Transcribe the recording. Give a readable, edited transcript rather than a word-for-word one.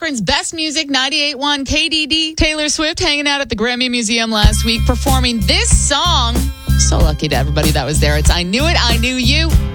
Akron's best music, 98.1 KDD. Taylor Swift hanging out at the Grammy Museum last week performing this song. So lucky to everybody that was there. It's I Knew It, I Knew You.